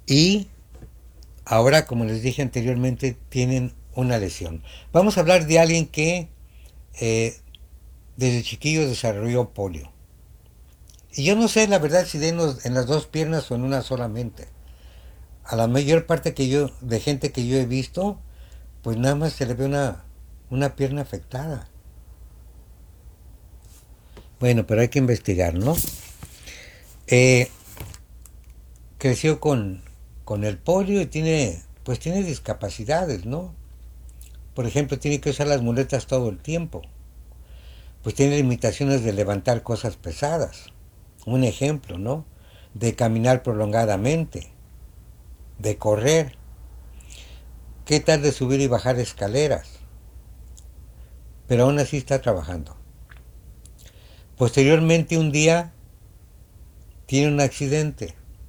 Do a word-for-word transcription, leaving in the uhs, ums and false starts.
y ahora, como les dije anteriormente, tienen una lesión. Vamos a hablar de alguien que eh, desde chiquillo desarrolló polio. Y yo no sé la verdad si de en, los- en las dos piernas o en una solamente. A la mayor parte que yo, de gente que yo he visto, pues nada más se le ve una, una pierna afectada. Bueno, pero hay que investigar, ¿no? Eh, creció con, con el polio y tiene, pues tiene discapacidades, ¿no? Por ejemplo, tiene que usar las muletas todo el tiempo. Pues tiene limitaciones de levantar cosas pesadas. Un ejemplo, ¿no? De caminar prolongadamente, de correr. ¿Qué tal de subir y bajar escaleras? Pero aún así está trabajando. Posteriormente un día tiene un accidente